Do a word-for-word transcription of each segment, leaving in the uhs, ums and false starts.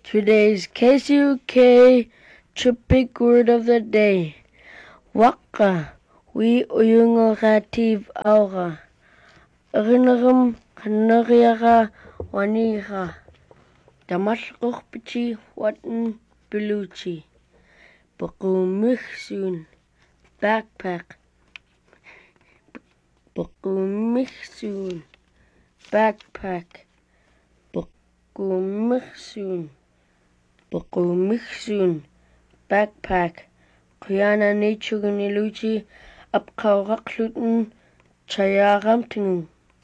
Today's K C U K Tropic Word of the Day. Waka, we uyungorativ aura. Erinnerem kanariara wanira. Damashruchpichi watan beluchi. Bakumixun, backpack. Bakumixun, backpack. Bakumixun. Bakumixun, backpack. Kuyana Nichuguniluchi, Upkauraklutin, Chayaramtingen.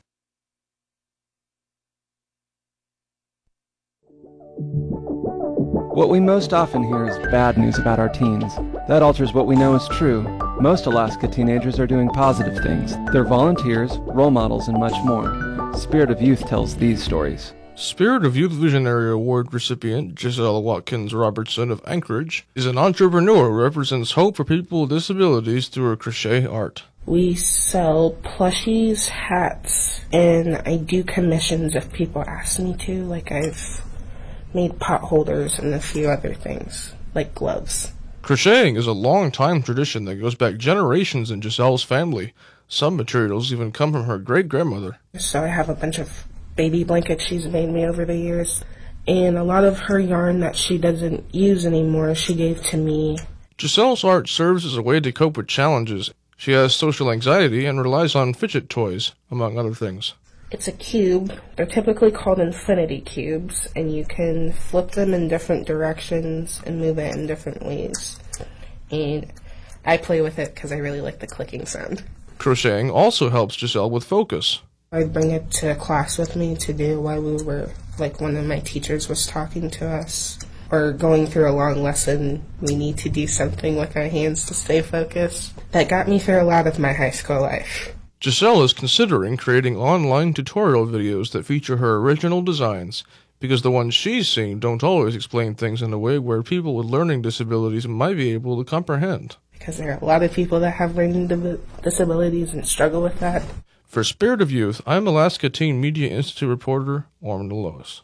What we most often hear is bad news about our teens. That alters what we know is true. Most Alaska teenagers are doing positive things. They're volunteers, role models, and much more. Spirit of Youth tells these stories. Spirit of Youth Visionary Award recipient Giselle Watkins Robertson of Anchorage is an entrepreneur who represents hope for people with disabilities through her crochet art. We sell plushies, hats, and I do commissions if people ask me to. Like I've made pot holders and a few other things, like gloves. Crocheting is a long-time tradition that goes back generations in Giselle's family. Some materials even come from her great-grandmother. So I have a bunch of baby blankets she's made me over the years, and a lot of her yarn that she doesn't use anymore she gave to me. Giselle's art serves as a way to cope with challenges. She has social anxiety and relies on fidget toys, among other things. It's a cube. They're typically called infinity cubes, and you can flip them in different directions and move it in different ways. And I play with it because I really like the clicking sound. Crocheting also helps Giselle with focus. I'd bring it to class with me to do while we were, like one of my teachers was talking to us, or going through a long lesson, we need to do something with our hands to stay focused. That got me through a lot of my high school life. Giselle is considering creating online tutorial videos that feature her original designs, because the ones she's seen don't always explain things in a way where people with learning disabilities might be able to comprehend. Because there are a lot of people that have learning disabilities and struggle with that. For Spirit of Youth, I'm Alaska Teen Media Institute reporter Orman Lois.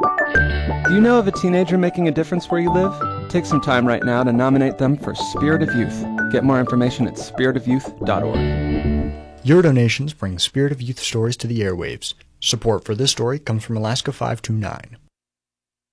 Do you know of a teenager making a difference where you live? Take some time right now to nominate them for Spirit of Youth. Get more information at spirit of youth dot org. Your donations bring Spirit of Youth stories to the airwaves. Support for this story comes from Alaska five two nine.